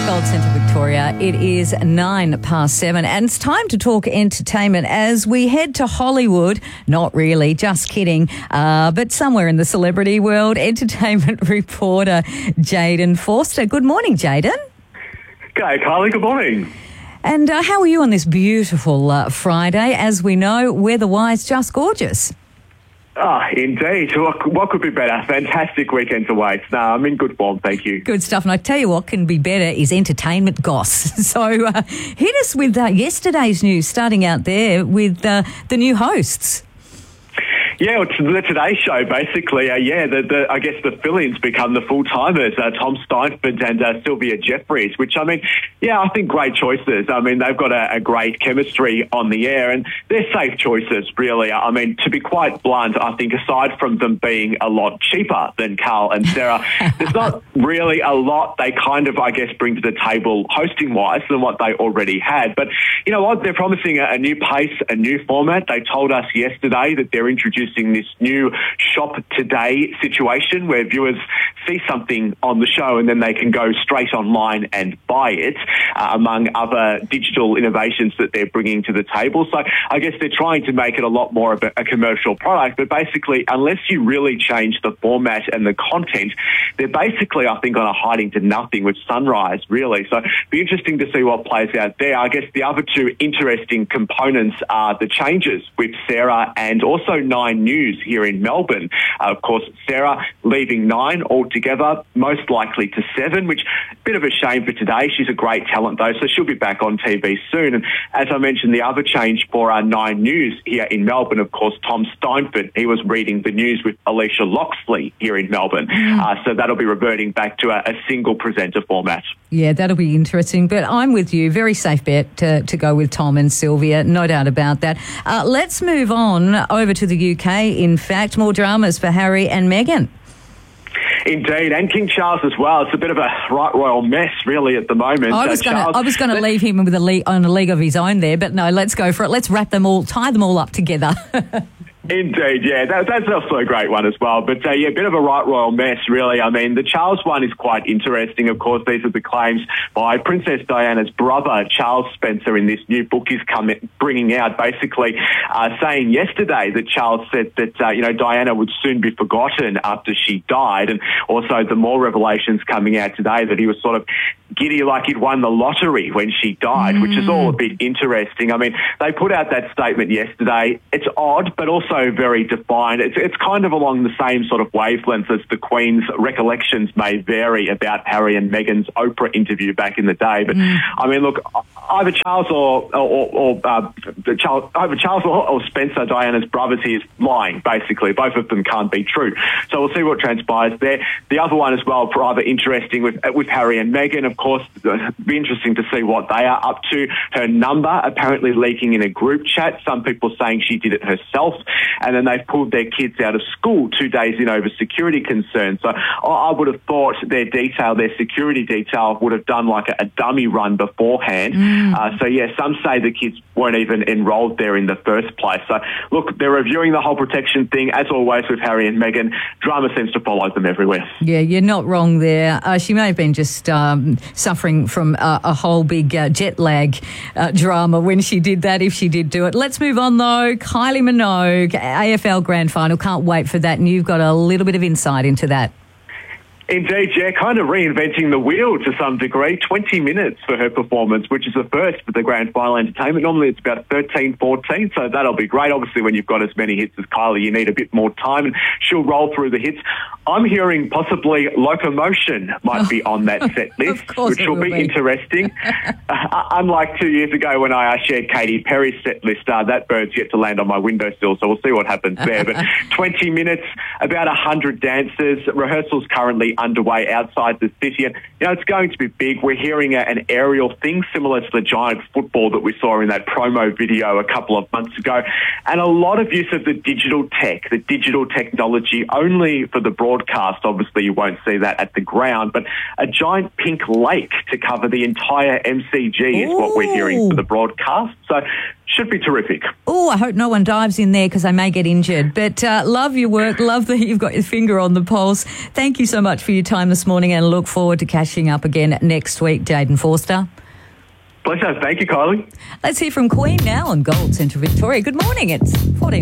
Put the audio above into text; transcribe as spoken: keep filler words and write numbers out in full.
Gold Centre, Victoria. It is nine past seven and it's time to talk entertainment as we head to Hollywood. Not really, just kidding. Uh, but somewhere in the celebrity world, entertainment reporter Jayden Forster. Good morning, Jayden. G'day, Carly. Good morning. And uh, how are you on this beautiful uh, Friday? As we know, weather-wise, just gorgeous. Ah, indeed. What, what could be better? Fantastic weekend away. No, I'm in good form, thank you. Good stuff. And I tell you what can be better is entertainment goss. So uh, hit us with uh, yesterday's news, starting out there with uh, the new hosts. Yeah, well, the Today Show, basically, uh, yeah, the, the, I guess the fill-ins become the full-timers, uh, Tom Steinfeld and uh, Sylvia Jeffreys, which, I mean, yeah, I think great choices. I mean, they've got a, a great chemistry on the air, and they're safe choices, really. I mean, to be quite blunt, I think aside from them being a lot cheaper than Carl and Sarah, there's not really a lot they kind of, I guess, bring to the table hosting-wise than what they already had. But, you know what, they're promising a, a new pace, a new format. They told us yesterday that they're introducing this new Shop Today situation where viewers see something on the show and then they can go straight online and buy it, uh, among other digital innovations that they're bringing to the table. So I guess they're trying to make it a lot more of a, a commercial product, but basically, unless you really change the format and the content, they're basically, I think, on a hiding to nothing with Sunrise, really. So it'll be interesting to see what plays out there. I guess the other two interesting components are the changes with Sarah and also Nine News here in Melbourne. Uh, of course, Sarah leaving Nine altogether, most likely to Seven, which a bit of a shame for Today. She's a great talent, though, so she'll be back on T V soon. And as I mentioned, the other change for our Nine News here in Melbourne, of course, Tom Steinfeld, he was reading the news with Alicia Loxley here in Melbourne. Mm. Uh, so that'll be reverting back to a, a single presenter format. Yeah, that'll be interesting. But I'm with you. Very safe bet to, to go with Tom and Sylvia, no doubt about that. Uh, let's move on over to the U K. In fact, more dramas for Harry and Meghan. Indeed, and King Charles as well. It's a bit of a right royal mess, really, at the moment. I was uh, going to leave him with a league, on a league of his own there, but no, let's go for it. Let's wrap them all, tie them all up together. Indeed, yeah, that, that's also a great one as well. But uh, yeah, a bit of a right royal mess, really. I mean, the Charles one is quite interesting. Of course, these are the claims by Princess Diana's brother, Charles Spencer, in this new book he's coming, bringing out, basically uh, saying yesterday that Charles said that, uh, you know, Diana would soon be forgotten after she died. And also the more revelations coming out today that he was sort of giddy like he'd won the lottery when she died, mm. which is all a bit interesting. I mean, they put out that statement yesterday. It's odd, but also very defined. It's, it's kind of along the same sort of wavelength as the Queen's recollections may vary about Harry and Meghan's Oprah interview back in the day. But mm. I mean, look, either Charles or or, or uh, Charles, either Charles or, or Spencer, Diana's brothers, here is lying. Basically, both of them can't be true. So we'll see what transpires there. The other one as well, rather interesting with with Harry and Meghan. Of course, it'll be interesting to see what they are up to. Her number apparently leaking in a group chat. Some people saying she did it herself. And then they've pulled their kids out of school two days in over security concerns. So I would have thought their detail, their security detail, would have done like a, a dummy run beforehand. Mm. Uh, so, yeah, some say the kids weren't even enrolled there in the first place. So, look, they're reviewing the whole protection thing. As always with Harry and Meghan, drama seems to follow them everywhere. Yeah, you're not wrong there. Uh, she may have been just um, suffering from uh, a whole big uh, jet lag uh, drama when she did that, if she did do it. Let's move on, though. Kylie Minogue, A F L Grand Final. Can't wait for that. And you've got a little bit of insight into that. Indeed, yeah, kind of reinventing the wheel to some degree. twenty minutes for her performance, which is the first for the Grand Final entertainment. Normally it's about thirteen, fourteen, so that'll be great. Obviously, when you've got as many hits as Kylie, you need a bit more time, and she'll roll through the hits. I'm hearing possibly Locomotion might be on that set list, which will, will be, be interesting. uh, unlike two years ago when I shared Katy Perry's set list, uh, that bird's yet to land on my windowsill, so we'll see what happens there. But twenty minutes, about one hundred dancers, rehearsals currently underway outside the city. And, you know, it's going to be big. We're hearing a, an aerial thing similar to the giant football that we saw in that promo video a couple of months ago. And a lot of use of the digital tech, the digital technology, only for the broadcast. Obviously, you won't see that at the ground, but a giant pink lake to cover the entire M C G is Ooh. What we're hearing for the broadcast. So should be terrific. Oh, I hope no one dives in there because they may get injured. But uh, love your work. Love that you've got your finger on the pulse. Thank you so much for your time this morning and look forward to catching up again next week, Jayden Forster. Pleasure. Thank you, Kylie. Let's hear from Queen now on Gold Central Victoria. Good morning. It's fourteen